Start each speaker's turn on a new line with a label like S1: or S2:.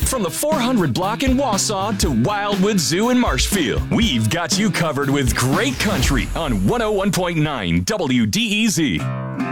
S1: From the 400 block in Wausau to Wildwood Zoo in Marshfield, we've got you covered with great country on 101.9 WDEZ.